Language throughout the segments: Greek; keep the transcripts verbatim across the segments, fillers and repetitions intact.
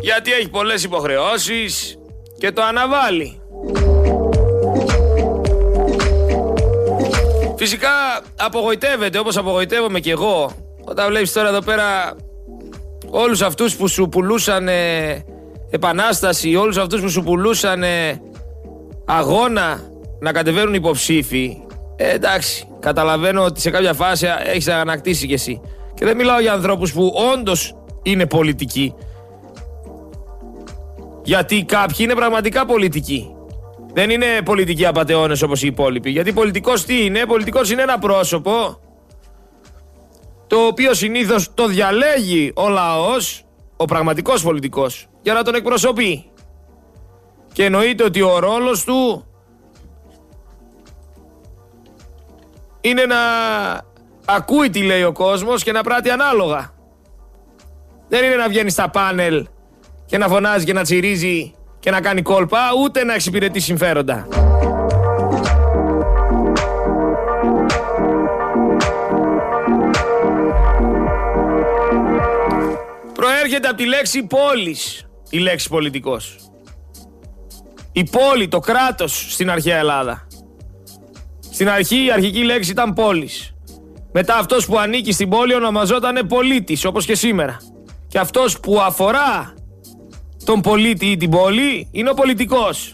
γιατί έχει πολλές υποχρεώσεις και το αναβάλει. Φυσικά απογοητεύεται, όπως απογοητεύομαι και εγώ, όταν βλέπεις τώρα εδώ πέρα όλους αυτούς που σου πουλούσαν ε, επανάσταση, όλους αυτούς που σου πουλούσαν ε, αγώνα να κατεβαίνουν υποψήφοι. Ε, εντάξει, καταλαβαίνω ότι σε κάποια φάση έχεις ανακτήσει κι εσύ. Και δεν μιλάω για ανθρώπους που όντως είναι πολιτικοί. Γιατί κάποιοι είναι πραγματικά πολιτικοί. Δεν είναι πολιτικοί απατεώνες όπως οι υπόλοιποι. Γιατί πολιτικός τι είναι? Πολιτικός είναι ένα πρόσωπο το οποίο συνήθως το διαλέγει ο λαός, ο πραγματικός πολιτικός, για να τον εκπροσωπεί. Και εννοείται ότι ο ρόλος του είναι να ακούει τι λέει ο κόσμος και να πράττει ανάλογα. Δεν είναι να βγαίνει στα πάνελ και να φωνάζει και να τσιρίζει και να κάνει κόλπα, ούτε να εξυπηρετεί συμφέροντα. Προέρχεται από τη λέξη πόλης η λέξη πολιτικός. Η πόλη, το κράτος στην αρχαία Ελλάδα. Στην αρχή η αρχική λέξη ήταν πόλης. Μετά αυτός που ανήκει στην πόλη ονομαζόταν πολίτης, όπως και σήμερα. Και αυτός που αφορά τον πολίτη ή την πόλη είναι ο πολιτικός.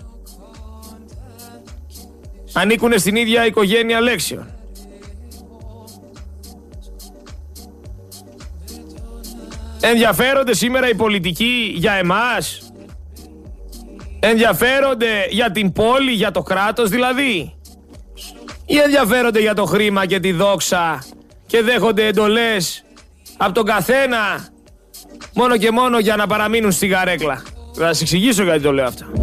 Ανήκουν στην ίδια οικογένεια λέξεων. Ενδιαφέρονται σήμερα οι πολιτικοί για εμάς? Ενδιαφέρονται για την πόλη, για το κράτος δηλαδή? Ή ενδιαφέρονται για το χρήμα και τη δόξα και δέχονται εντολές από τον καθένα μόνο και μόνο για να παραμείνουν στη γαρέκλα? Θα σας εξηγήσω γιατί το λέω αυτό.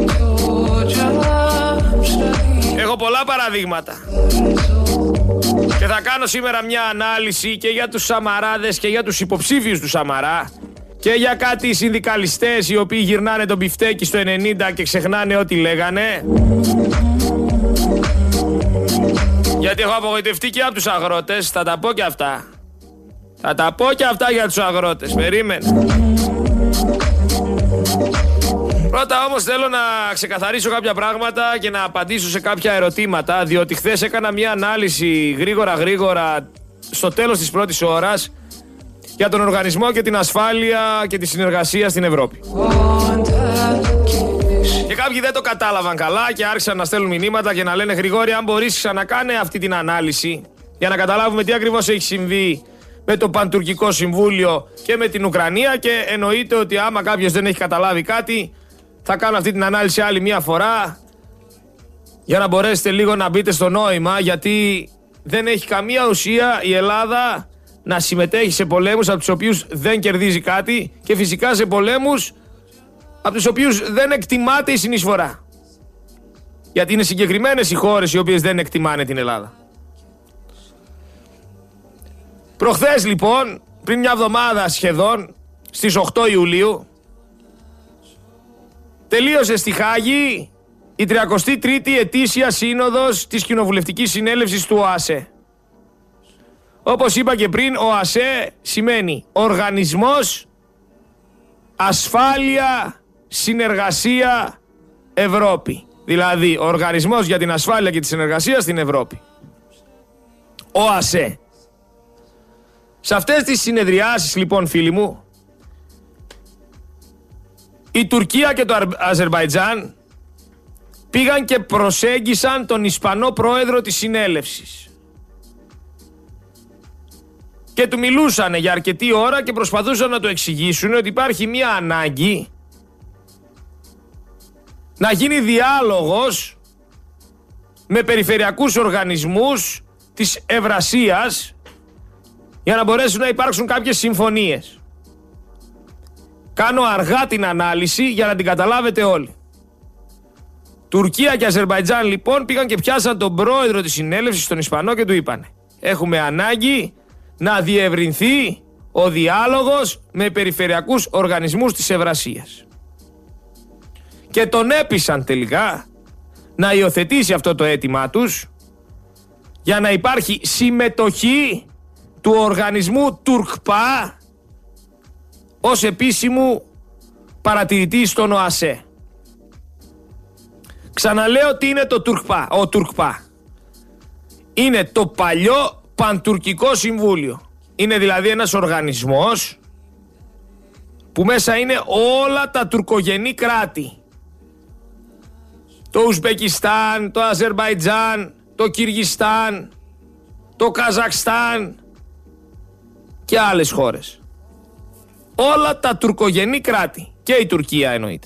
Έχω πολλά παραδείγματα. Και θα κάνω σήμερα μια ανάλυση και για τους Σαμαράδες και για τους υποψήφιους του Σαμαρά και για κάτι συνδικαλιστές οι οποίοι γυρνάνε τον μπιφτέκι στο ενενήντα και ξεχνάνε ό,τι λέγανε. Γιατί έχω απογοητευτεί και από τους αγρότες, θα τα πω και αυτά. Θα τα πω και αυτά για τους αγρότες, περίμενε. Πρώτα όμως θέλω να ξεκαθαρίσω κάποια πράγματα και να απαντήσω σε κάποια ερωτήματα, διότι χθες έκανα μια ανάλυση γρήγορα γρήγορα στο τέλος της πρώτης ώρας για τον οργανισμό και την ασφάλεια και τη συνεργασία στην Ευρώπη. Και κάποιοι δεν το κατάλαβαν καλά και άρχισαν να στέλνουν μηνύματα και να λένε Γρηγόρη, αν μπορείς ξανακάνε αυτή την ανάλυση για να καταλάβουμε τι ακριβώς έχει συμβεί με το Παντουρκικό Συμβούλιο και με την Ουκρανία, και εννοείται ότι άμα κάποιος δεν έχει καταλάβει κάτι θα κάνω αυτή την ανάλυση άλλη μια φορά για να μπορέσετε λίγο να μπείτε στο νόημα, γιατί δεν έχει καμία ουσία η Ελλάδα να συμμετέχει σε πολέμους από τους οποίους δεν κερδίζει κάτι και φυσικά σε πολέμους από τους οποίους δεν εκτιμάται η συνεισφορά. Γιατί είναι συγκεκριμένες οι χώρες οι οποίες δεν εκτιμάνε την Ελλάδα. Προχθές λοιπόν, πριν μια εβδομάδα σχεδόν, στις οκτώ Ιουλίου, τελείωσε στη Χάγη η τριακοστή τρίτη ετήσια σύνοδος της Κοινοβουλευτικής Συνέλευσης του ΟΑΣΕ. Όπως είπα και πριν, ο ΟΑΣΕ σημαίνει Οργανισμός Ασφάλεια Συνεργασία Ευρώπη. Δηλαδή, ο Οργανισμός για την Ασφάλεια και τη Συνεργασία στην Ευρώπη. Ο ΟΑΣΕ. Σε αυτές τις συνεδριάσεις λοιπόν, φίλοι μου, η Τουρκία και το Αζερμπαϊτζάν πήγαν και προσέγγισαν τον Ισπανό πρόεδρο της συνέλευσης. Και του μιλούσαν για αρκετή ώρα και προσπαθούσαν να του εξηγήσουν ότι υπάρχει μια ανάγκη να γίνει διάλογος με περιφερειακούς οργανισμούς της Ευρασίας για να μπορέσουν να υπάρξουν κάποιες συμφωνίες. Κάνω αργά την ανάλυση για να την καταλάβετε όλοι. Τουρκία και Αζερμπαϊτζάν λοιπόν πήγαν και πιάσαν τον πρόεδρο της συνέλευσης, τον Ισπανό, και του είπανε έχουμε ανάγκη να διευρυνθεί ο διάλογος με περιφερειακούς οργανισμούς της Ευρασίας. Και τον έπεισαν τελικά να υιοθετήσει αυτό το αίτημά τους για να υπάρχει συμμετοχή του οργανισμού Τουρκπά ως επίσημου παρατηρητή στον ΟΑΣΕ. Ξαναλέω τι είναι το Τουρκπά, ο Τουρκπά. Είναι το παλιό Παντουρκικό Συμβούλιο. Είναι δηλαδή ένας οργανισμός που μέσα είναι όλα τα τουρκογενή κράτη. Το Ουσμπεκιστάν, το Αζερμπαϊτζάν, το Κυργιστάν, το Καζακστάν και άλλες χώρες. Όλα τα τουρκογενή κράτη και η Τουρκία εννοείται.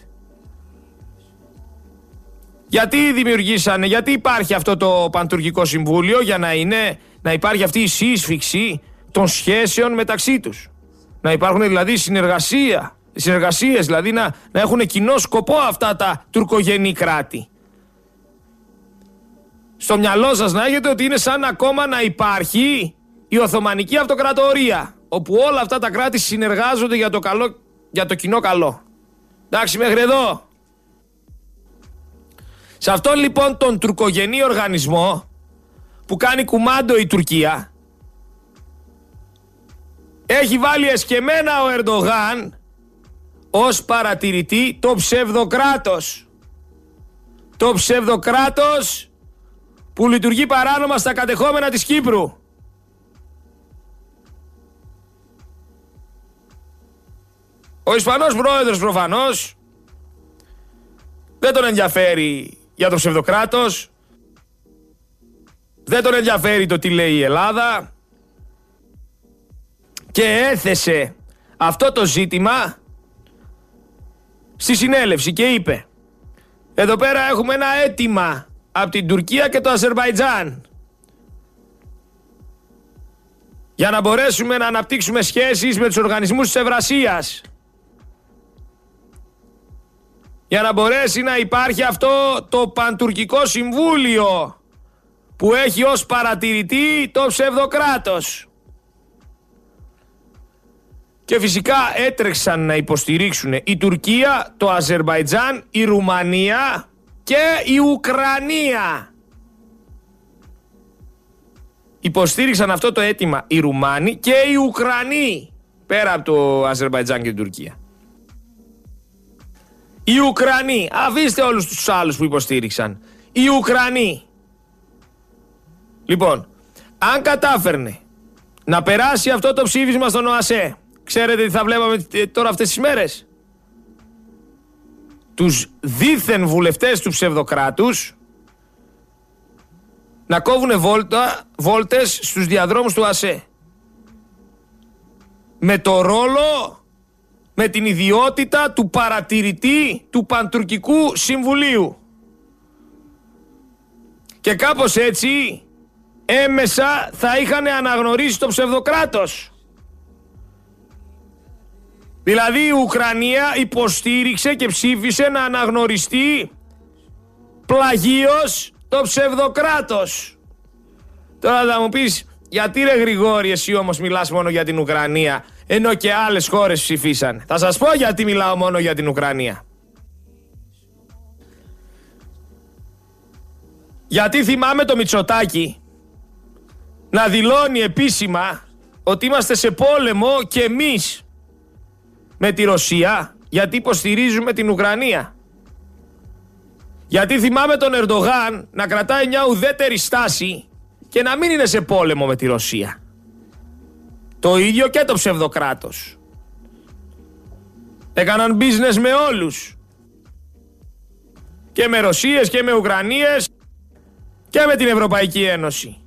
Γιατί δημιουργήσανε, γιατί υπάρχει αυτό το Παντουρκικό Συμβούλιο? Για να είναι, να υπάρχει αυτή η σύσφυξη των σχέσεων μεταξύ τους. Να υπάρχουν δηλαδή συνεργασία, συνεργασίες, δηλαδή να, να έχουν κοινό σκοπό αυτά τα τουρκογενή κράτη. Στο μυαλό σας να έχετε ότι είναι σαν ακόμα να υπάρχει η Οθωμανική Αυτοκρατορία, όπου όλα αυτά τα κράτη συνεργάζονται για το, καλό, για το κοινό καλό. Εντάξει μέχρι εδώ? Σε αυτόν λοιπόν τον τουρκογενή οργανισμό που κάνει κουμάντο η Τουρκία, έχει βάλει εσκεμμένα ο Ερντογάν ως παρατηρητή το ψευδοκράτος. Το ψευδοκράτος που λειτουργεί παράνομα στα κατεχόμενα της Κύπρου. Ο Ισπανός πρόεδρος προφανώς δεν τον ενδιαφέρει για το ψευδοκράτος, δεν τον ενδιαφέρει το τι λέει η Ελλάδα και έθεσε αυτό το ζήτημα στη συνέλευση και είπε: εδώ πέρα έχουμε ένα αίτημα από την Τουρκία και το Αζερμπαϊτζάν για να μπορέσουμε να αναπτύξουμε σχέσεις με τους οργανισμούς της Ευρασίας, για να μπορέσει να υπάρχει αυτό το Παντουρκικό Συμβούλιο που έχει ως παρατηρητή το ψευδοκράτος. Και φυσικά έτρεξαν να υποστηρίξουν η Τουρκία, το Αζερμπαϊτζάν, η Ρουμανία και η Ουκρανία. Υποστήριξαν αυτό το αίτημα οι Ρουμάνοι και οι Ουκρανοί, πέρα από το Αζερμπαϊτζάν και την Τουρκία. Οι Ουκρανοί, αφήστε όλους τους άλλους που υποστήριξαν. Οι Ουκρανοί. Λοιπόν, αν κατάφερνε να περάσει αυτό το ψήφισμα στον ΟΑΣΕ, ξέρετε τι θα βλέπαμε τώρα αυτές τις μέρες? Τους δίθεν βουλευτές του ψευδοκράτους να κόβουνε βόλτα, βόλτες στους διαδρόμους του ΟΑΣΕ. Με το ρόλο, με την ιδιότητα του παρατηρητή του Παντουρκικού Συμβουλίου. Και κάπως έτσι έμεσα θα είχαν αναγνωρίσει το ψευδοκράτος. Δηλαδή η Ουκρανία υποστήριξε και ψήφισε να αναγνωριστεί πλαγίως το ψευδοκράτος. Τώρα θα μου πεις, γιατί ρε Γρηγόρη εσύ όμως μιλάς μόνο για την Ουκρανία ενώ και άλλες χώρες ψηφίσαν? Θα σας πω γιατί μιλάω μόνο για την Ουκρανία. Γιατί θυμάμαι το Μητσοτάκη να δηλώνει επίσημα ότι είμαστε σε πόλεμο και εμείς με τη Ρωσία γιατί υποστηρίζουμε την Ουκρανία. Γιατί θυμάμαι τον Ερντογάν να κρατάει μια ουδέτερη στάση και να μην είναι σε πόλεμο με τη Ρωσία. Το ίδιο και το ψευδοκράτος. Έκαναν business με όλους. Και με Ρωσίες και με Ουκρανίες και με την Ευρωπαϊκή Ένωση.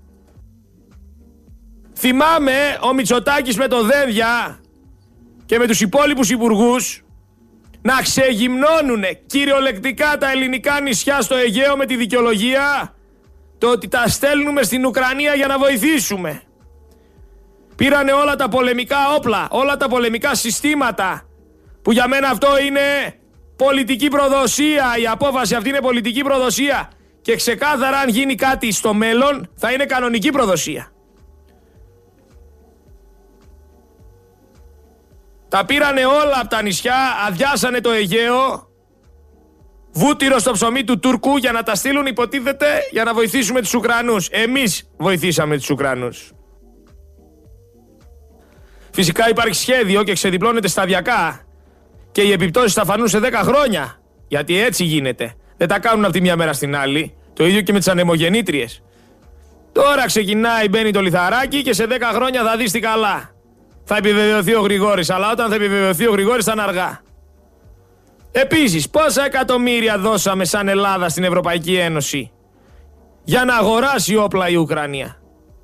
Θυμάμαι ο Μητσοτάκης με το Δένδια και με τους υπόλοιπους υπουργούς να ξεγυμνώνουνε κυριολεκτικά τα ελληνικά νησιά στο Αιγαίο με τη δικαιολογία το ότι τα στέλνουμε στην Ουκρανία για να βοηθήσουμε. Πήρανε όλα τα πολεμικά όπλα, όλα τα πολεμικά συστήματα, που για μένα αυτό είναι πολιτική προδοσία. Η απόφαση αυτή είναι πολιτική προδοσία και ξεκάθαρα αν γίνει κάτι στο μέλλον θα είναι κανονική προδοσία. Τα πήρανε όλα από τα νησιά, αδειάσανε το Αιγαίο, βούτυρο στο ψωμί του Τούρκου για να τα στείλουν υποτίθεται για να βοηθήσουμε τους Ουκρανούς. Εμείς βοηθήσαμε τους Ουκρανούς. Φυσικά υπάρχει σχέδιο και ξεδιπλώνεται σταδιακά και οι επιπτώσεις θα φανούν σε δέκα χρόνια. Γιατί έτσι γίνεται. Δεν τα κάνουν από τη μια μέρα στην άλλη. Το ίδιο και με τις ανεμογεννήτριες. Τώρα ξεκινάει, μπαίνει το λιθαράκι και σε δέκα χρόνια θα δεις τι καλά. Θα επιβεβαιωθεί ο Γρηγόρης, αλλά όταν θα επιβεβαιωθεί ο Γρηγόρης θα είναι αργά. Επίσης, πόσα εκατομμύρια δώσαμε σαν Ελλάδα στην Ευρωπαϊκή Ένωση για να αγοράσει όπλα η Ουκρανία?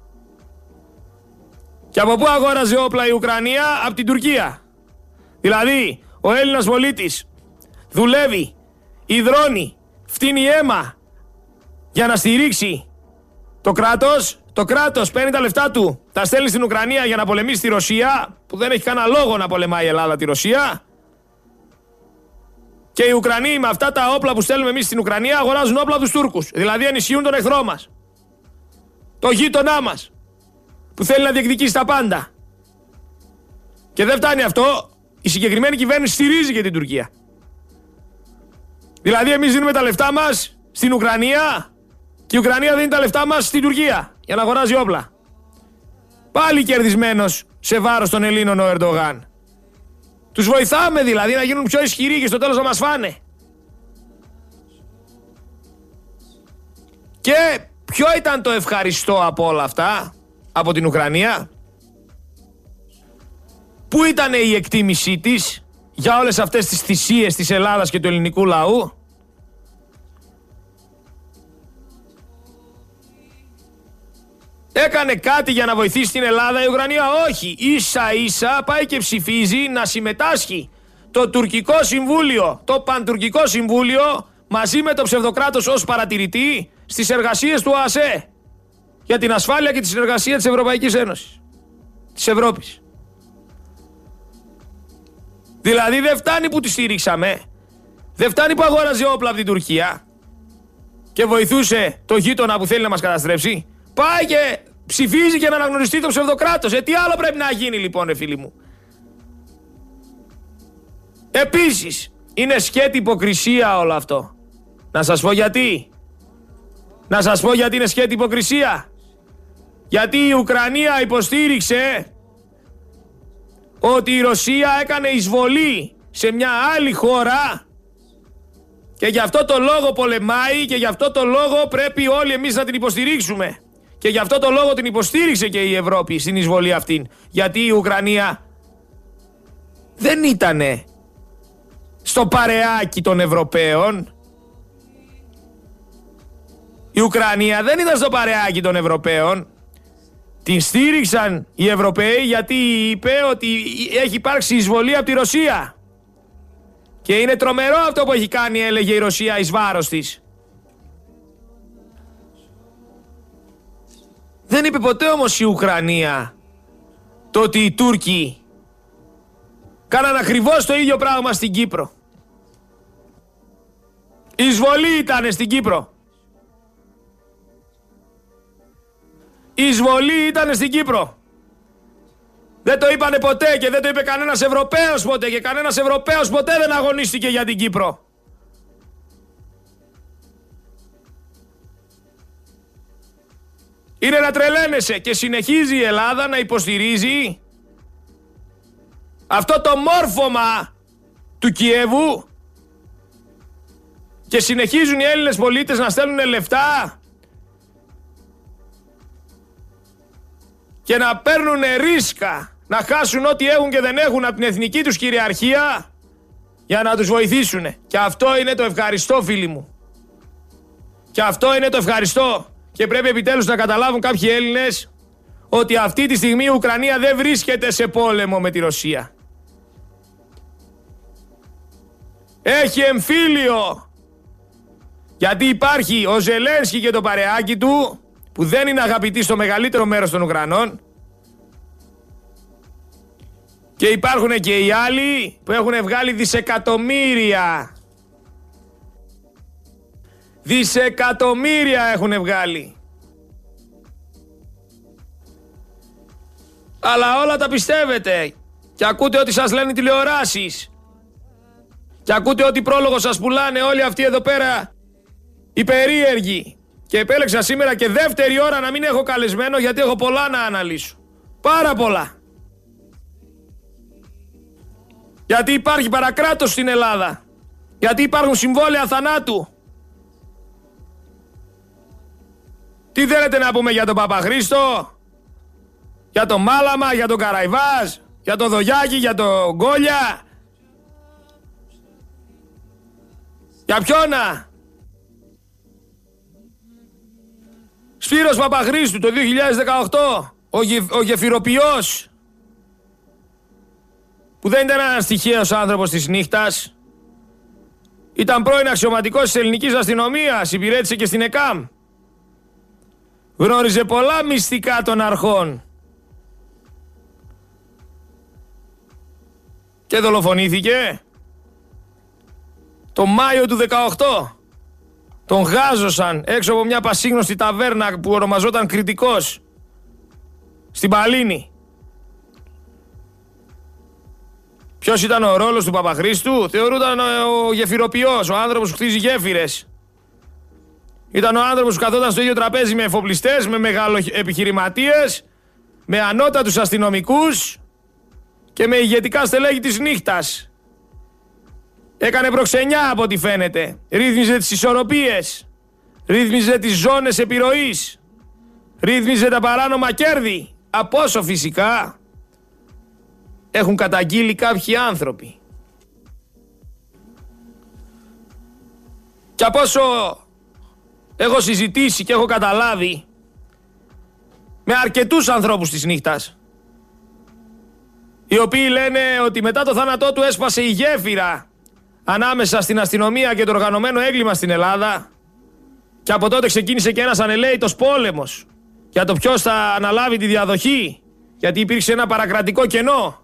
Και από πού αγόραζε όπλα η Ουκρανία? Από την Τουρκία. Δηλαδή, ο Έλληνας πολίτης δουλεύει, υδρώνει, φτύνει αίμα για να στηρίξει το κράτος. Το κράτος παίρνει τα λεφτά του, τα στέλνει στην Ουκρανία για να πολεμήσει τη Ρωσία, που δεν έχει κανένα λόγο να πολεμάει η Ελλάδα τη Ρωσία. Και οι Ουκρανοί με αυτά τα όπλα που στέλνουμε εμείς στην Ουκρανία αγοράζουν όπλα από τους Τούρκους. Δηλαδή ενισχύουν τον εχθρό μας. Το γείτονά μας, που θέλει να διεκδικήσει τα πάντα. Και δεν φτάνει αυτό, η συγκεκριμένη κυβέρνηση στηρίζει και την Τουρκία. Δηλαδή εμείς δίνουμε τα λεφτά μας στην Ουκρανία και η Ουκρανία δίνει τα λεφτά μας στην Τουρκία για να αγοράζει όπλα. Πάλι κερδισμένος σε βάρος των Ελλήνων ο Ερντογάν. Τους βοηθάμε δηλαδή να γίνουν πιο ισχυροί και στο τέλος να μας φάνε. Και ποιο ήταν το ευχαριστώ από όλα αυτά, από την Ουκρανία? Πού ήταν η εκτίμησή της για όλες αυτές τις θυσίες της Ελλάδας και του ελληνικού λαού? Έκανε κάτι για να βοηθήσει την Ελλάδα η Ουκρανία? Όχι. Ίσα ίσα πάει και ψηφίζει να συμμετάσχει το τουρκικό συμβούλιο, το παντουρκικό συμβούλιο, μαζί με το ψευδοκράτος ως παρατηρητή στις εργασίες του ΟΑΣΕ για την ασφάλεια και τη συνεργασία της Ευρωπαϊκής Ένωσης, της Ευρώπης. Δηλαδή δεν φτάνει που τη στήριξαμε, δεν φτάνει που αγόραζε όπλα από την Τουρκία και βοηθούσε το γείτονα που θέλει να μας καταστρέψει. Πάει και ψηφίζει και να αναγνωριστεί το ψευδοκράτος. Ε, τι άλλο πρέπει να γίνει λοιπόν, ρε φίλοι μου? Επίσης, είναι σκέτη υποκρισία όλο αυτό. Να σας πω γιατί. Να σας πω γιατί είναι σκέτη υποκρισία. Γιατί η Ουκρανία υποστήριξε ότι η Ρωσία έκανε εισβολή σε μια άλλη χώρα και γι' αυτό το λόγο πολεμάει και γι' αυτό το λόγο πρέπει όλοι εμείς να την υποστηρίξουμε. Και γι' αυτό το λόγο την υποστήριξε και η Ευρώπη στην εισβολή αυτήν. Γιατί η Ουκρανία δεν ήτανε στο παρεάκι των Ευρωπαίων. Η Ουκρανία δεν ήταν στο παρεάκι των Ευρωπαίων. Την στήριξαν οι Ευρωπαίοι γιατί είπε ότι έχει υπάρξει εισβολή από τη Ρωσία. Και είναι τρομερό αυτό που έχει κάνει, έλεγε η Ρωσία, εις βάρος της. Δεν είπε ποτέ όμως η Ουκρανία το ότι οι Τούρκοι κάναν ακριβώς το ίδιο πράγμα στην Κύπρο. Η εισβολή ήταν στην Κύπρο. Η εισβολή ήταν στην Κύπρο. Δεν το είπανε ποτέ και δεν το είπε κανένας Ευρωπαίος ποτέ και κανένας Ευρωπαίος ποτέ δεν αγωνίστηκε για την Κύπρο. Είναι να τρελαίνεσαι και συνεχίζει η Ελλάδα να υποστηρίζει αυτό το μόρφωμα του Κιέβου και συνεχίζουν οι Έλληνες πολίτες να στέλνουν λεφτά και να παίρνουν ρίσκα να χάσουν ό,τι έχουν και δεν έχουν από την εθνική τους κυριαρχία για να τους βοηθήσουν. Και αυτό είναι το ευχαριστώ, φίλοι μου. Και αυτό είναι το ευχαριστώ. Και πρέπει επιτέλους να καταλάβουν κάποιοι Έλληνες ότι αυτή τη στιγμή η Ουκρανία δεν βρίσκεται σε πόλεμο με τη Ρωσία. Έχει εμφύλιο. Γιατί υπάρχει ο Ζελένσκι και το παρεάκι του, που δεν είναι αγαπητοί στο μεγαλύτερο μέρος των Ουκρανών. Και υπάρχουν και οι άλλοι που έχουν βγάλει δισεκατομμύρια. Δισεκατομμύρια έχουν βγάλει. Αλλά όλα τα πιστεύετε. Και ακούτε ότι σας λένε τηλεοράσεις. Και ακούτε ότι πρόλογο σας πουλάνε όλοι αυτοί εδώ πέρα οι περίεργοι. Και επέλεξα σήμερα και δεύτερη ώρα να μην έχω καλεσμένο γιατί έχω πολλά να αναλύσω. Πάρα πολλά. Γιατί υπάρχει παρακράτος στην Ελλάδα. Γιατί υπάρχουν συμβόλαια θανάτου. Τι θέλετε να πούμε για τον Παπαχρήστο, για τον Μάλαμα, για τον Καραϊβάζ, για τον Δογιάκη, για τον Γκόλια? Για ποιόνα? Σπύρος Παπαχρήστου το δύο χιλιάδες δεκαοκτώ, ο, γε, ο γεφυροποιός, που δεν ήταν ένας τυχαίος άνθρωπος της νύχτας. Ήταν πρώην αξιωματικός της ελληνικής αστυνομίας, υπηρέτησε και στην ΕΚΑΜ. Γνώριζε πολλά μυστικά των αρχών. Και δολοφονήθηκε το Μάιο του δεκαοκτώ. Τον γάζωσαν έξω από μια πασίγνωστη ταβέρνα που ονομαζόταν Κριτικός, στην Παλίνη. Ποιος ήταν ο ρόλος του Παπαχρήστου? Θεωρούταν ο γεφυροποιός, ο άνθρωπος που χτίζει γέφυρες. Ήταν ο άνθρωπος που καθόταν στο ίδιο τραπέζι με εφοπλιστές, με μεγαλοεπιχειρηματίες, με ανώτατους αστυνομικούς και με ηγετικά στελέχη της νύχτας. Έκανε προξενιά από ό,τι φαίνεται. Ρύθμιζε τις ισορροπίες. Ρύθμιζε τις ζώνες επιρροής. Ρύθμιζε τα παράνομα κέρδη. Από όσο φυσικά έχουν καταγγείλει κάποιοι άνθρωποι. Και από όσο έχω συζητήσει και έχω καταλάβει με αρκετούς ανθρώπους της νύχτας, οι οποίοι λένε ότι μετά το θάνατό του έσπασε η γέφυρα ανάμεσα στην αστυνομία και το οργανωμένο έγκλημα στην Ελλάδα, και από τότε ξεκίνησε και ένας ανελαίητος πόλεμος για το ποιος θα αναλάβει τη διαδοχή, γιατί υπήρξε ένα παρακρατικό κενό.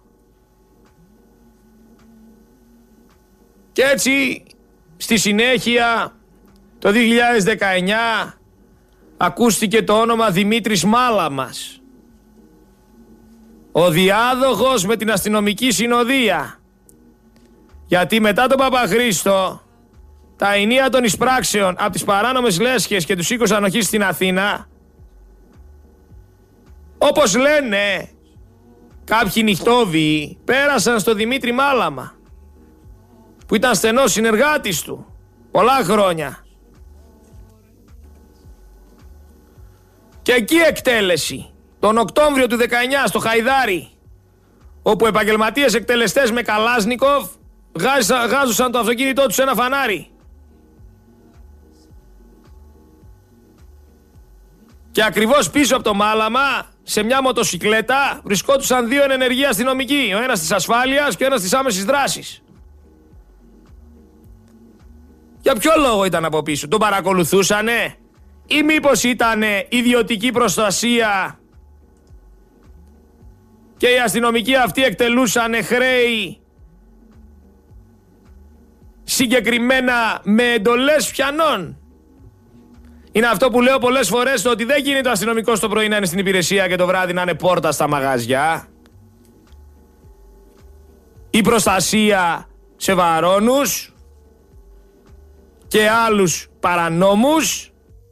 Και έτσι στη συνέχεια το δύο χιλιάδες δεκαεννιά ακούστηκε το όνομα Δημήτρης Μάλαμας, ο διάδοχος με την αστυνομική συνοδεία. Γιατί μετά τον Παπαχρήστο, τα ενία των εισπράξεων από τις παράνομες λέσχες και τους οίκους ανοχής στην Αθήνα, όπως λένε κάποιοι νυχτόβιοι, πέρασαν στο Δημήτρη Μάλαμα, που ήταν στενός συνεργάτης του πολλά χρόνια. Και εκεί εκτέλεση τον Οκτώβριο του δεκαεννιά στο Χαϊδάρι, όπου επαγγελματίες εκτελεστές με Καλάσνικοφ γάζουσαν το αυτοκίνητό τους σε ένα φανάρι. Και ακριβώς πίσω από το Μάλαμα, σε μια μοτοσικλέτα, βρισκόντουσαν δύο εν ενεργεία αστυνομικοί, ο ένας της ασφάλειας και ο ένας της άμεσης δράσης. Για ποιο λόγο ήταν από πίσω? Τον παρακολουθούσανε ή μήπως ήτανε ιδιωτική προστασία και οι αστυνομικοί αυτοί εκτελούσανε χρέη συγκεκριμένα με εντολές πιανών? Είναι αυτό που λέω πολλές φορές, το ότι δεν γίνεται ο αστυνομικός το πρωί να είναι στην υπηρεσία και το βράδυ να είναι πόρτα στα μαγαζιά. Η προστασία σε βαρώνους και άλλους παρανόμους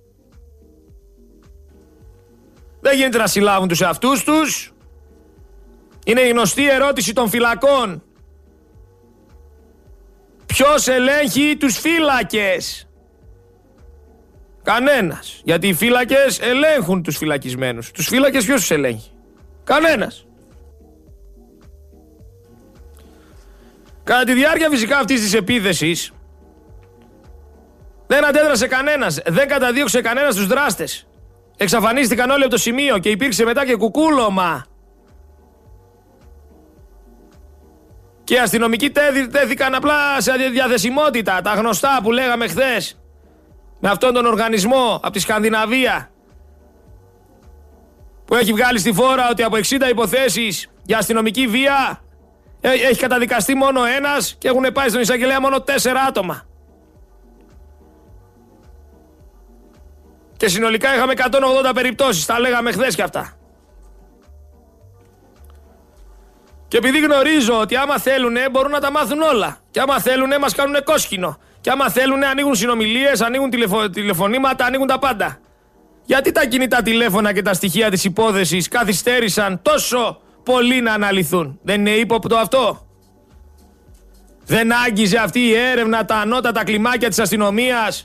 δεν γίνεται να συλλάβουν τους εαυτούς τους. Είναι η γνωστή ερώτηση των φυλακών. Ποιος ελέγχει τους φύλακες? Κανένας. Γιατί οι φύλακες ελέγχουν τους φυλακισμένους. Τους φύλακες ποιος τους ελέγχει? Κανένας. Κατά τη διάρκεια φυσικά αυτής της επίθεσης δεν αντέδρασε κανένας, δεν καταδίωξε κανένας τους δράστες. Εξαφανίστηκαν όλοι από το σημείο και υπήρξε μετά και κουκούλωμα. Και οι αστυνομικοί τέθηκαν απλά σε διαθεσιμότητα, τα γνωστά που λέγαμε χθες, με αυτόν τον οργανισμό από τη Σκανδιναβία, που έχει βγάλει στη φόρα ότι από εξήντα υποθέσεις για αστυνομική βία έχει καταδικαστεί μόνο ένας και έχουν πάει στον εισαγγελέα μόνο τέσσερα άτομα. Και συνολικά είχαμε εκατόν ογδόντα περιπτώσεις, τα λέγαμε χθες κι αυτά. Και επειδή γνωρίζω ότι άμα θέλουνε μπορούν να τα μάθουν όλα. Και άμα θέλουνε μας κάνουνε κόσκινο. Και άμα θέλουνε ανοίγουν συνομιλίες, ανοίγουν τηλεφω... τηλεφωνήματα, ανοίγουν τα πάντα. Γιατί τα κινητά τηλέφωνα και τα στοιχεία της υπόθεσης καθυστέρησαν τόσο πολύ να αναλυθούν? Δεν είναι ύποπτο αυτό? Δεν άγγιζε αυτή η έρευνα τα ανώτατα κλιμάκια της αστυνομίας?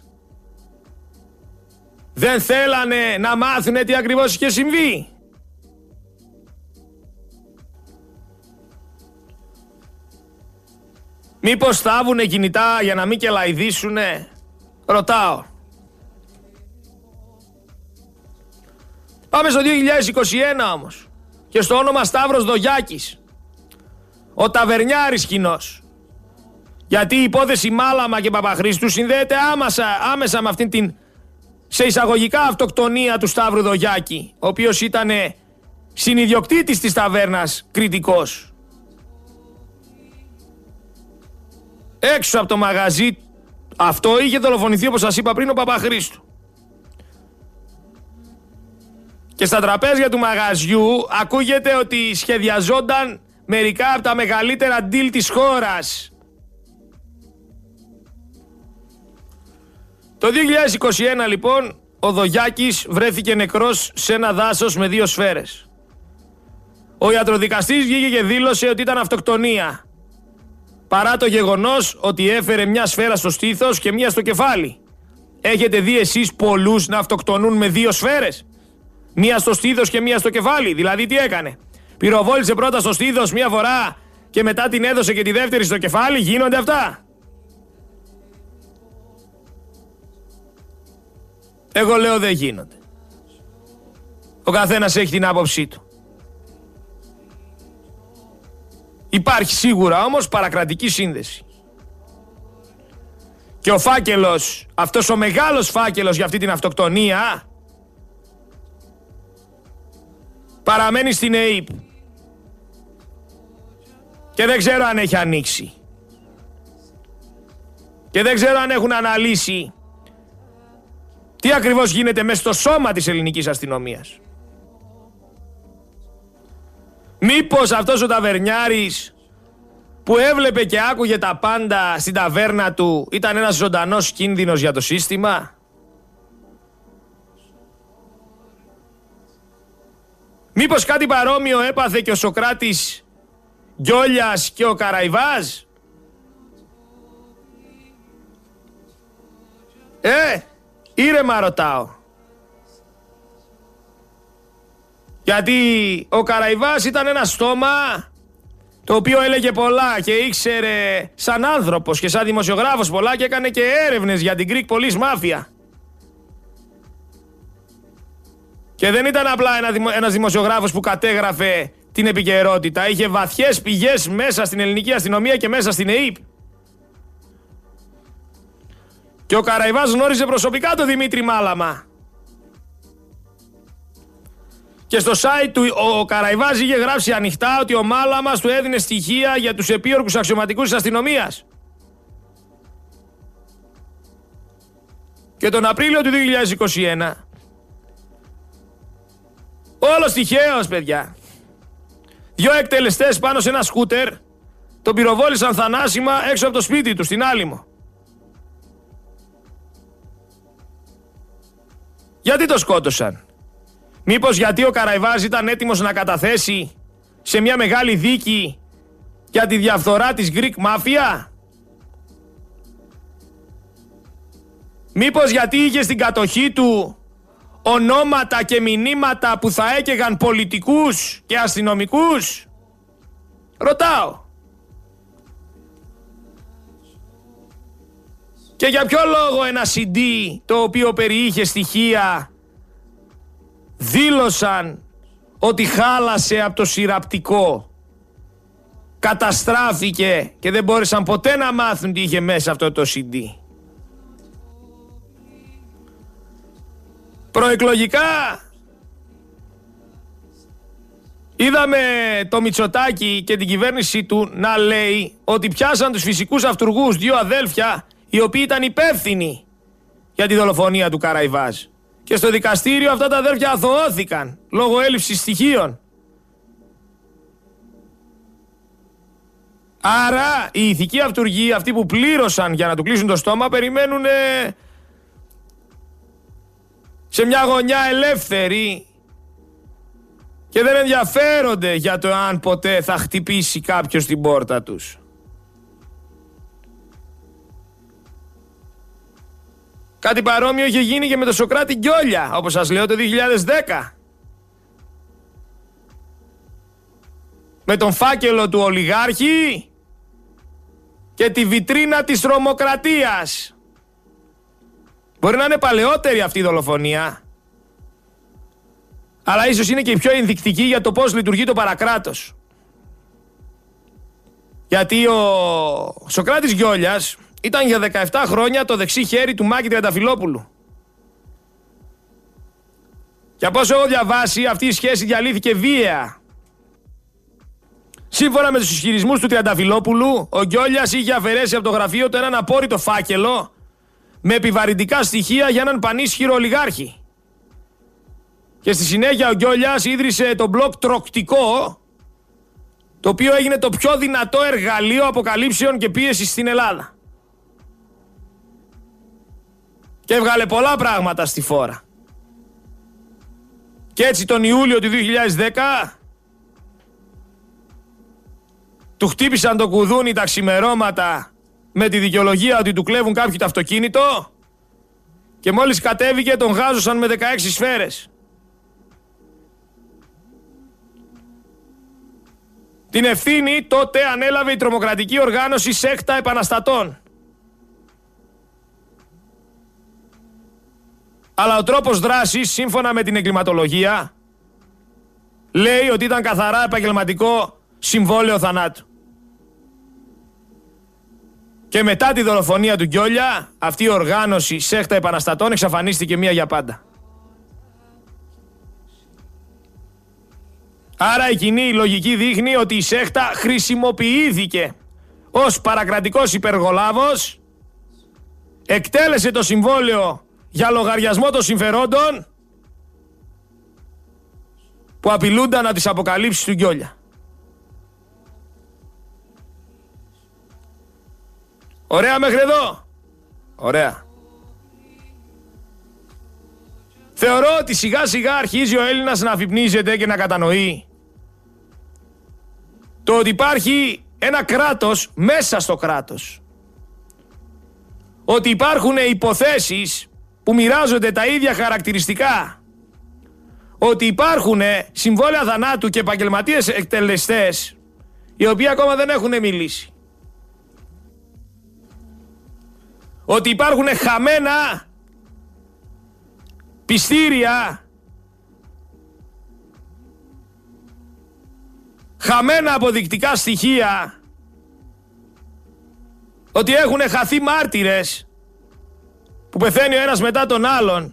Δεν θέλανε να μάθουνε τι ακριβώς είχε συμβεί? Μήπως θάβουνε κινητά για να μην κελαϊδίσουνε? Ρωτάω. Πάμε στο δύο χιλιάδες είκοσι ένα όμως και στο όνομα Σταύρος Δογιάκης, ο ταβερνιάρης κοινός. Γιατί η υπόθεση Μάλαμα και Παπαχρήστου συνδέεται άμεσα, άμεσα με αυτήν την σε εισαγωγικά αυτοκτονία του Σταύρου Δογιάκη, ο οποίος ήταν συνιδιοκτήτης της ταβέρνας Κρητικός. Έξω από το μαγαζί αυτό είχε δολοφονηθεί, όπως σας είπα πριν, ο Παπαχρήστου. Και στα τραπέζια του μαγαζιού ακούγεται ότι σχεδιαζόταν μερικά από τα μεγαλύτερα ντύλ της χώρας. Το δύο χιλιάδες είκοσι ένα λοιπόν ο Δογιάκης βρέθηκε νεκρός σε ένα δάσος με δύο σφαίρες. Ο ιατροδικαστής βγήκε και δήλωσε ότι ήταν αυτοκτονία, παρά το γεγονός ότι έφερε μια σφαίρα στο στήθος και μια στο κεφάλι. Έχετε δει εσείς πολλούς να αυτοκτονούν με δύο σφαίρες? Μία στο στήθος και μία στο κεφάλι? Δηλαδή τι έκανε? Πυροβόλησε πρώτα στο στήθος μία φορά και μετά την έδωσε και τη δεύτερη στο κεφάλι? Γίνονται αυτά? Εγώ λέω δεν γίνονται. Ο καθένας έχει την άποψή του. Υπάρχει σίγουρα όμως παρακρατική σύνδεση. Και ο φάκελος, αυτός ο μεγάλος φάκελος για αυτή την αυτοκτονία, παραμένει στην ΕΥΠ. Και δεν ξέρω αν έχει ανοίξει. Και δεν ξέρω αν έχουν αναλύσει τι ακριβώς γίνεται μέσα στο σώμα της ελληνικής αστυνομίας. Μήπως αυτός ο ταβερνιάρης που έβλεπε και άκουγε τα πάντα στην ταβέρνα του ήταν ένας ζωντανός κίνδυνος για το σύστημα? Μήπως κάτι παρόμοιο έπαθε και ο Σωκράτης Γκιόλιας και ο Καραϊβάζ? Ε, ήρεμα ρωτάω. Γιατί ο Καραϊβάς ήταν ένα στόμα το οποίο έλεγε πολλά και ήξερε σαν άνθρωπος και σαν δημοσιογράφος πολλά και έκανε και έρευνες για την Greek Police Mafia. Και δεν ήταν απλά ένα δημο, ένας δημοσιογράφος που κατέγραφε την επικαιρότητα. Είχε βαθιές πηγές μέσα στην ελληνική αστυνομία και μέσα στην ΕΥΠ. Και ο Καραϊβάς γνώριζε προσωπικά τον Δημήτρη Μάλαμα. Και στο site του ο Καραϊβάς είχε γράψει ανοιχτά ότι ο Μάλαμας του έδινε στοιχεία για τους επίορκους αξιωματικούς της αστυνομίας. Και τον Απρίλιο του δύο χιλιάδες είκοσι ένα, όλος τυχαίος παιδιά, δυο εκτελεστές πάνω σε ένα σκούτερ τον πυροβόλησαν θανάσιμα έξω από το σπίτι του στην Άλυμο. Γιατί το σκότωσαν? Μήπως γιατί ο Καραϊβάς ήταν έτοιμος να καταθέσει σε μια μεγάλη δίκη για τη διαφθορά της Greek Mafia? Μήπως γιατί είχε στην κατοχή του ονόματα και μηνύματα που θα έκαιγαν πολιτικούς και αστυνομικούς? Ρωτάω. Και για ποιο λόγο ένα σι ντι το οποίο περιείχε στοιχεία δήλωσαν ότι χάλασε από το συρραπτικό, καταστράφηκε και δεν μπόρεσαν ποτέ να μάθουν τι είχε μέσα αυτό το σι ντι? Προεκλογικά είδαμε το Μητσοτάκη και την κυβέρνηση του να λέει ότι πιάσαν τους φυσικούς αυτουργούς, δύο αδέλφια οι οποίοι ήταν υπεύθυνοι για τη δολοφονία του Καραϊβάζ. Και στο δικαστήριο αυτά τα αδέρφια αθωώθηκαν λόγω έλλειψης στοιχείων. Άρα οι ηθικοί αυτουργοί, αυτοί που πλήρωσαν για να του κλείσουν το στόμα, περιμένουν σε μια γωνιά ελεύθερη και δεν ενδιαφέρονται για το αν ποτέ θα χτυπήσει κάποιος την πόρτα τους. Κάτι παρόμοιο είχε γίνει και με τον Σωκράτη Γκιόλια, όπως σας λέω, το δύο χιλιάδες δέκα. Με τον φάκελο του ολιγάρχη και τη βιτρίνα της τρομοκρατίας. Μπορεί να είναι παλαιότερη αυτή η δολοφονία, αλλά ίσως είναι και η πιο ενδεικτική για το πώς λειτουργεί το παρακράτος. Γιατί ο Σωκράτης Γκιόλιας ήταν για δεκαεπτά χρόνια το δεξί χέρι του Μάκη Τριανταφυλόπουλου. Και από όσο έχω διαβάσει, αυτή η σχέση διαλύθηκε βία. Σύμφωνα με τους ισχυρισμούς του Τριανταφυλόπουλου, ο Γκιόλιας είχε αφαιρέσει από το γραφείο του έναν απόρριτο φάκελο με επιβαρυντικά στοιχεία για έναν πανίσχυρο ολιγάρχη. Και στη συνέχεια ο Γκιόλιας ίδρυσε το μπλοκ Τροκτικό, το οποίο έγινε το πιο δυνατό εργαλείο αποκαλύψεων και πίεσης στην Ελλάδα. Και έβγαλε πολλά πράγματα στη φόρα. Και έτσι τον Ιούλιο του δύο χιλιάδες δέκα του χτύπησαν το κουδούνι τα ξημερώματα με τη δικαιολογία ότι του κλέβουν κάποιοι το αυτοκίνητο και μόλις κατέβηκε τον γάζωσαν με δεκαέξι σφαίρες. Την ευθύνη τότε ανέλαβε η τρομοκρατική οργάνωση Σέχτα Επαναστατών. Αλλά ο τρόπος δράσης, σύμφωνα με την εγκληματολογία, λέει ότι ήταν καθαρά επαγγελματικό συμβόλαιο θανάτου. Και μετά τη δολοφονία του Γκιόλια, αυτή η οργάνωση Σέχτα Επαναστατών εξαφανίστηκε μία για πάντα. Άρα η κοινή λογική δείχνει ότι η Σέχτα χρησιμοποιήθηκε ως παρακρατικός υπεργολάβος, εκτέλεσε το συμβόλαιο για λογαριασμό των συμφερόντων που απειλούνταν να τις αποκαλύψεις του Γκιόλια. Ωραία μέχρι εδώ? Ωραία. Θεωρώ ότι σιγά σιγά αρχίζει ο Έλληνας να αφυπνίζεται και να κατανοεί το ότι υπάρχει ένα κράτος μέσα στο κράτος. Ότι υπάρχουν υποθέσεις που μοιράζονται τα ίδια χαρακτηριστικά. Ότι υπάρχουν συμβόλαια θανάτου και επαγγελματίες εκτελεστές οι οποίοι ακόμα δεν έχουν μιλήσει. Ότι υπάρχουν χαμένα πιστήρια, χαμένα αποδεικτικά στοιχεία, ότι έχουν χαθεί μάρτυρες που πεθαίνει ο ένας μετά τον άλλον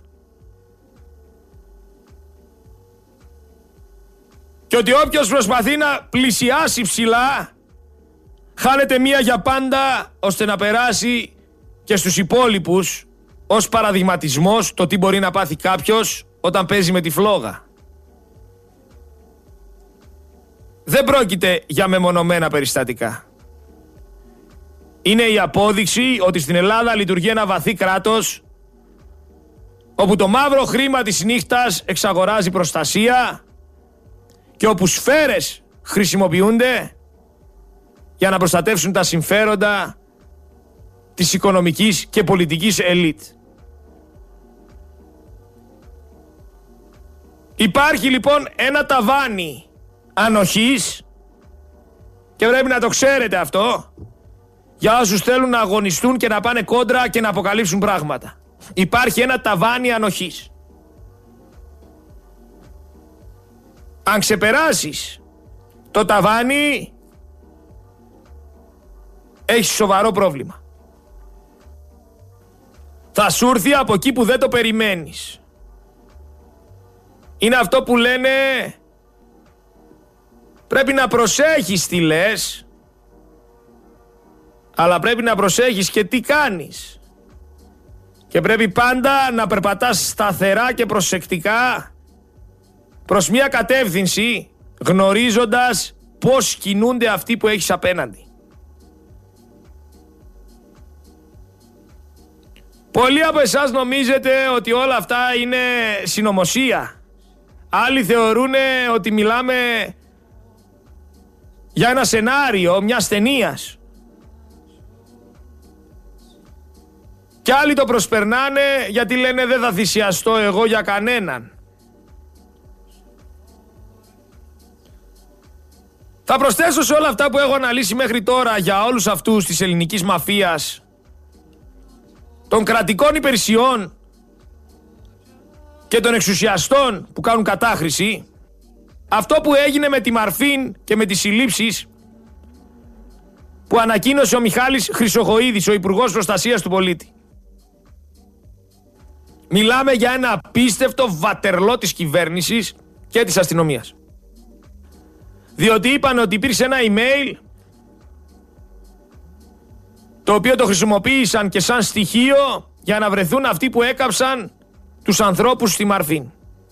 και ότι όποιος προσπαθεί να πλησιάσει ψηλά χάνεται μία για πάντα, ώστε να περάσει και στους υπόλοιπους ως παραδειγματισμός το τι μπορεί να πάθει κάποιος όταν παίζει με τη φλόγα. Δεν πρόκειται για μεμονωμένα περιστατικά. Είναι η απόδειξη ότι στην Ελλάδα λειτουργεί ένα βαθύ κράτος όπου το μαύρο χρήμα της νύχτας εξαγοράζει προστασία και όπου σφαίρες χρησιμοποιούνται για να προστατεύσουν τα συμφέροντα της οικονομικής και πολιτικής ελίτ. Υπάρχει λοιπόν ένα ταβάνι ανοχής και πρέπει να το ξέρετε αυτό για όσους θέλουν να αγωνιστούν και να πάνε κόντρα και να αποκαλύψουν πράγματα. Υπάρχει ένα ταβάνι ανοχής. Αν ξεπεράσεις το ταβάνι, έχεις σοβαρό πρόβλημα. Θα σου έρθει από εκεί που δεν το περιμένεις. Είναι αυτό που λένε πρέπει να προσέχεις τι λες, αλλά πρέπει να προσέχεις και τι κάνεις. Και πρέπει πάντα να περπατάς σταθερά και προσεκτικά προς μια κατεύθυνση, γνωρίζοντας πώς κινούνται αυτοί που έχεις απέναντι. Πολλοί από εσάς νομίζετε ότι όλα αυτά είναι συνωμοσία. Άλλοι θεωρούν ότι μιλάμε για ένα σενάριο μιας ταινίας. Κι άλλοι το προσπερνάνε γιατί λένε δεν θα θυσιαστώ εγώ για κανέναν. Θα προσθέσω σε όλα αυτά που έχω αναλύσει μέχρι τώρα για όλους αυτούς της ελληνικής μαφίας, των κρατικών υπηρεσιών και των εξουσιαστών που κάνουν κατάχρηση, αυτό που έγινε με τη Μαρφίν και με τις συλλήψεις που ανακοίνωσε ο Μιχάλης Χρυσοχοΐδης, ο Υπουργός Προστασίας του Πολίτη. Μιλάμε για ένα απίστευτο βατερλό της κυβέρνησης και της αστυνομίας. Διότι είπαν ότι υπήρξε ένα email το οποίο το χρησιμοποίησαν και σαν στοιχείο για να βρεθούν αυτοί που έκαψαν τους ανθρώπους στη Μαρφίν.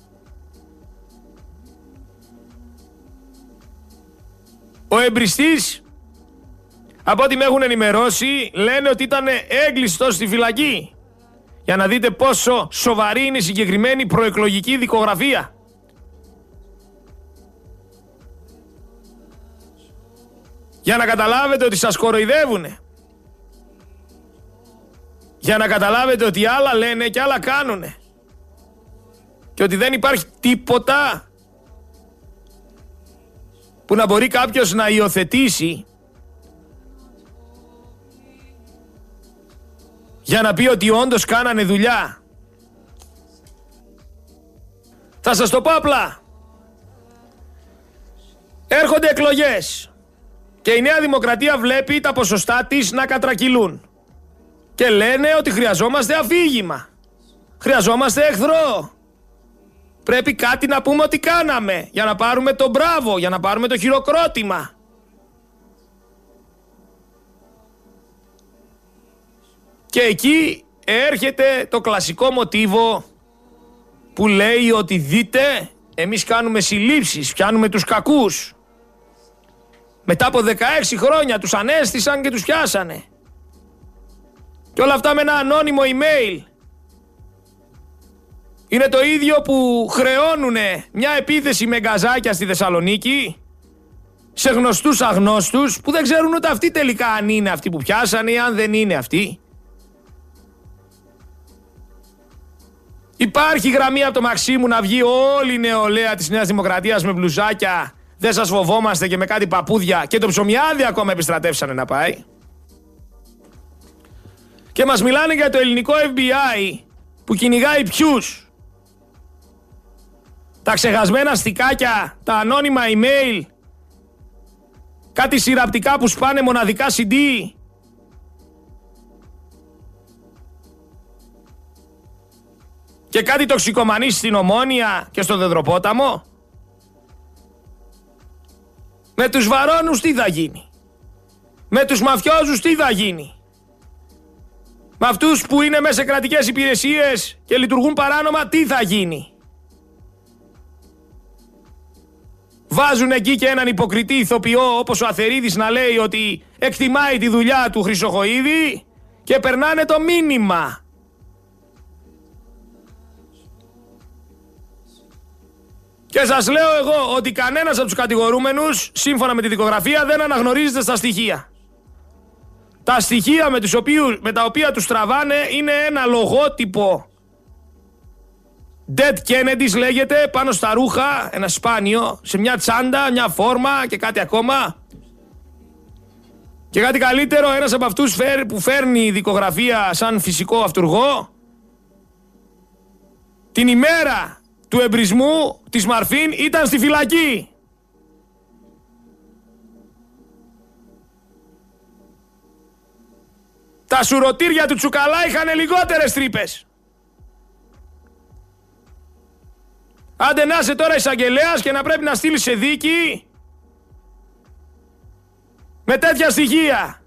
Ο εμπριστής, από ό,τι με έχουν ενημερώσει, λένε ότι ήταν έγκλειστος στη φυλακή. Για να δείτε πόσο σοβαρή είναι η συγκεκριμένη προεκλογική δικογραφία. Για να καταλάβετε ότι σας κοροϊδεύουνε. Για να καταλάβετε ότι άλλα λένε και άλλα κάνουνε. Και ότι δεν υπάρχει τίποτα που να μπορεί κάποιος να υιοθετήσει για να πει ότι όντως κάνανε δουλειά. Θα σας το πω απλά. Έρχονται εκλογές και η Νέα Δημοκρατία βλέπει τα ποσοστά της να κατρακυλούν. Και λένε ότι χρειαζόμαστε αφήγημα. Χρειαζόμαστε εχθρό. Πρέπει κάτι να πούμε ότι κάναμε για να πάρουμε το μπράβο, για να πάρουμε το χειροκρότημα. Και εκεί έρχεται το κλασικό μοτίβο που λέει ότι δείτε, εμείς κάνουμε συλλήψεις, πιάνουμε τους κακούς. Μετά από δεκαέξι χρόνια τους ανέστησαν και τους πιάσανε. Και όλα αυτά με ένα ανώνυμο email. Είναι το ίδιο που χρεώνουνε μια επίθεση με γκαζάκια στη Θεσσαλονίκη σε γνωστούς αγνώστους που δεν ξέρουν ούτε αυτοί τελικά αν είναι αυτοί που πιάσανε ή αν δεν είναι αυτοί. Υπάρχει γραμμή από το Μαξίμου να βγει όλη η νεολαία της Νέας Δημοκρατίας με μπλουζάκια, δεν σας φοβόμαστε, και με κάτι παπούδια, και το ψωμιάδι ακόμα επιστρατεύσανε να πάει. Και μας μιλάνε για το ελληνικό εφ μπι άι που κυνηγάει ποιους? Τα ξεχασμένα στικάκια, τα ανώνυμα email, κάτι συρραπτικά που σπάνε μοναδικά σι ντι. Και κάτι τοξικομανείς στην Ομόνια και στο Δεδροπόταμο. Με τους βαρώνους τι θα γίνει? Με τους μαφιόζους τι θα γίνει? Με αυτούς που είναι μέσα σε κρατικές υπηρεσίες και λειτουργούν παράνομα τι θα γίνει? Βάζουν εκεί και έναν υποκριτή ηθοποιό όπως ο Αθερίδης να λέει ότι εκτιμάει τη δουλειά του Χρυσοχοΐδη και περνάνε το μήνυμα. Και σας λέω εγώ ότι κανένας από τους κατηγορούμενους, σύμφωνα με τη δικογραφία, δεν αναγνωρίζεται στα στοιχεία. Τα στοιχεία με, τους οποίους, με τα οποία τους τραβάνε είναι ένα λογότυπο Dead Kennedys λέγεται, πάνω στα ρούχα, ένα σπάνιο, σε μια τσάντα, μια φόρμα και κάτι ακόμα. Και κάτι καλύτερο, ένας από αυτούς που φέρνει δικογραφία σαν φυσικό αυτουργό, την ημέρα του εμπρισμού της Μαρφίν ήταν στη φυλακή. Τα σουρωτήρια του Τσουκαλά είχαν λιγότερες τρύπες. Άντε να είσαι τώρα εισαγγελέας και να πρέπει να στείλεις σε δίκη με τέτοια στοιχεία.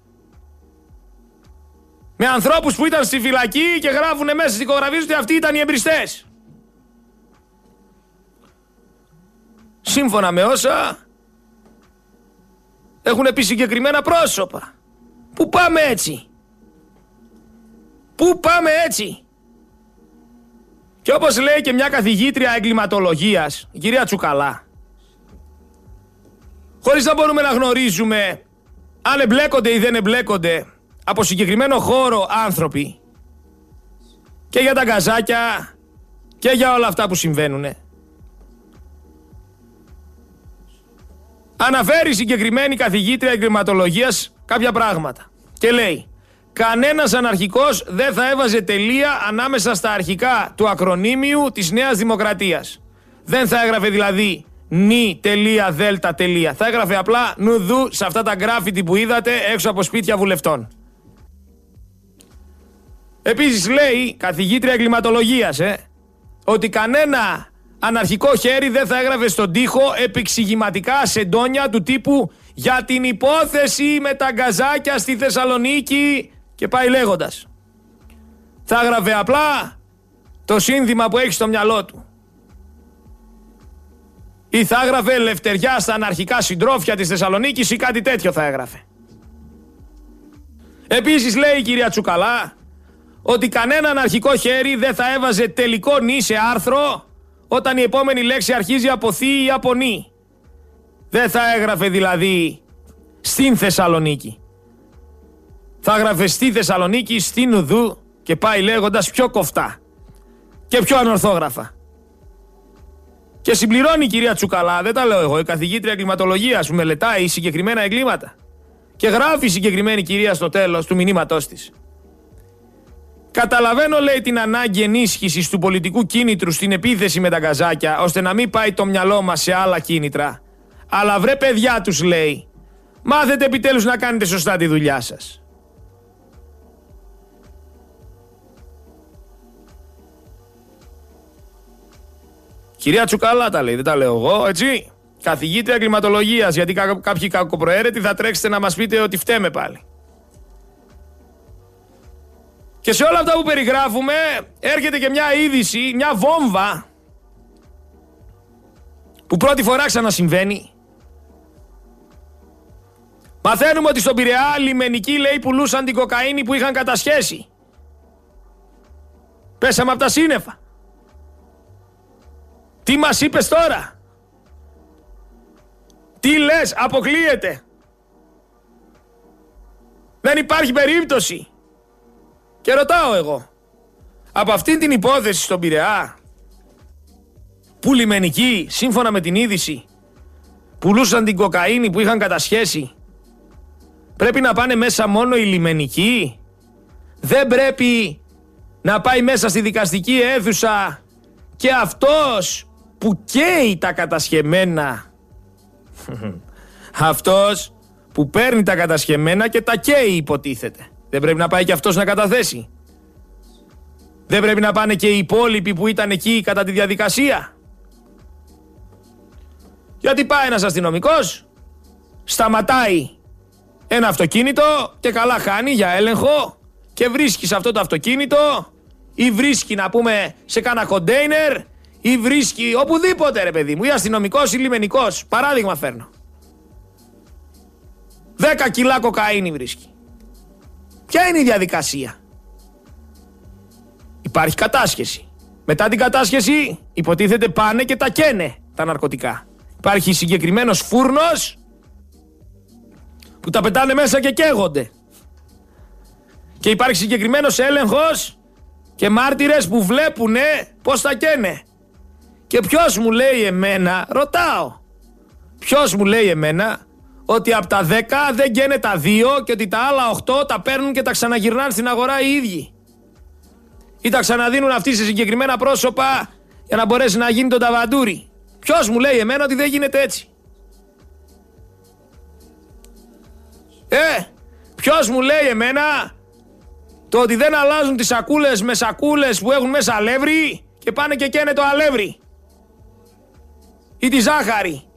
Με ανθρώπους που ήταν στη φυλακή και γράφουνε μέσα στις δικογραφίες ότι αυτοί ήταν οι εμπριστές. Σύμφωνα με όσα έχουν πει συγκεκριμένα πρόσωπα. Πού πάμε έτσι? Πού πάμε έτσι? Και όπως λέει και μια καθηγήτρια εγκληματολογίας, η κυρία Τσουκαλά, χωρίς να μπορούμε να γνωρίζουμε αν εμπλέκονται ή δεν εμπλέκονται από συγκεκριμένο χώρο άνθρωποι, και για τα γκαζάκια και για όλα αυτά που συμβαίνουν. Αναφέρει συγκεκριμένη καθηγήτρια εγκληματολογίας κάποια πράγματα και λέει: κανένας αναρχικός δεν θα έβαζε τελεία ανάμεσα στα αρχικά του ακρονίμιου της Νέας Δημοκρατίας. Δεν θα έγραφε δηλαδή νι τελεία δέλτα τελεία. Θα έγραφε απλά νουδού σε αυτά τα γκράφιτι που είδατε έξω από σπίτια βουλευτών. Επίσης λέει καθηγήτρια εγκληματολογίας ε, ότι κανένα αναρχικό χέρι δεν θα έγραφε στον τοίχο επεξηγηματικά σεντόνια του τύπου για την υπόθεση με τα γκαζάκια στη Θεσσαλονίκη και πάει λέγοντας. Θα έγραφε απλά το σύνθημα που έχει στο μυαλό του. Ή θα έγραφε ελευθεριά στα αναρχικά συντρόφια της Θεσσαλονίκης ή κάτι τέτοιο θα έγραφε. Επίσης λέει η κυρία Τσουκαλά ότι κανένα αναρχικό χέρι δεν θα έβαζε τελικό νι σε άρθρο όταν η επόμενη λέξη αρχίζει από θη ή από νι. Δεν θα έγραφε δηλαδή στην Θεσσαλονίκη. Θα έγραφε στη Θεσσαλονίκη, στην Ουδού και πάει λέγοντας πιο κοφτά και πιο ανορθόγραφα. Και συμπληρώνει η κυρία Τσουκαλά, δεν τα λέω εγώ, η καθηγήτρια εγκληματολογίας που μελετάει συγκεκριμένα εγκλήματα. Και γράφει η συγκεκριμένη κυρία στο τέλος του μηνύματός της. Καταλαβαίνω, λέει, την ανάγκη ενίσχυσης του πολιτικού κίνητρου στην επίθεση με τα γκαζάκια, ώστε να μην πάει το μυαλό μας σε άλλα κίνητρα. Αλλά βρε παιδιά τους, λέει, μάθετε επιτέλους να κάνετε σωστά τη δουλειά σας. Κυρία Τσουκαλά τα λέει, δεν τα λέω εγώ, έτσι. Καθηγήτρια εγκληματολογίας, γιατί κά- κάποιοι κακοπροαίρετοι θα τρέξετε να μας πείτε ότι φταίμε πάλι. Και σε όλα αυτά που περιγράφουμε έρχεται και μια είδηση, μια βόμβα που πρώτη φορά ξανασυμβαίνει. Μαθαίνουμε ότι στον Πειραιά λιμενικοί, λέει, πουλούσαν την κοκαίνη που είχαν κατασχέσει. Πέσαμε από τα σύννεφα. Τι μας είπες τώρα? Τι λες? Αποκλείεται. Δεν υπάρχει περίπτωση. Και ρωτάω εγώ, από αυτήν την υπόθεση στον Πειραιά, που λιμενικοί, σύμφωνα με την είδηση, πουλούσαν την κοκαίνη που είχαν κατασχέσει, πρέπει να πάνε μέσα μόνο οι λιμενικοί? Δεν πρέπει να πάει μέσα στη δικαστική αίθουσα και αυτός που καίει τα κατασχεμένα, αυτός που παίρνει τα κατασχεμένα και τα καίει, υποτίθεται? Δεν πρέπει να πάει και αυτός να καταθέσει? Δεν πρέπει να πάνε και οι υπόλοιποι που ήταν εκεί κατά τη διαδικασία? Γιατί πάει ένας αστυνομικός, σταματάει ένα αυτοκίνητο και καλά χάνει για έλεγχο και βρίσκει σε αυτό το αυτοκίνητο ή βρίσκει, να πούμε, σε κάνα κοντέινερ ή βρίσκει οπουδήποτε, ρε παιδί μου, ή αστυνομικός ή λιμενικός, παράδειγμα φέρνω, δέκα κιλά κοκαίνη βρίσκει. Ποια είναι η διαδικασία? Υπάρχει κατάσχεση. Μετά την κατάσχεση υποτίθεται πάνε και τα καίνε τα ναρκωτικά. Υπάρχει συγκεκριμένος φούρνος που τα πετάνε μέσα και καίγονται. Και υπάρχει συγκεκριμένος έλεγχος και μάρτυρες που βλέπουνε πως τα καίνε. Και ποιος μου λέει εμένα, ρωτάω, ποιος μου λέει εμένα ότι από τα δέκα δεν καίνε τα δύο και ότι τα άλλα οκτώ τα παίρνουν και τα ξαναγυρνάνε στην αγορά οι ίδιοι? Ή τα ξαναδίνουν αυτοί σε συγκεκριμένα πρόσωπα για να μπορέσει να γίνει το ταβαντούρι? Ποιος μου λέει εμένα ότι δεν γίνεται έτσι? Ε, ποιος μου λέει εμένα το ότι δεν αλλάζουν τις σακούλες με σακούλες που έχουν μέσα αλεύρι και πάνε και καίνε το αλεύρι ή τη ζάχαρη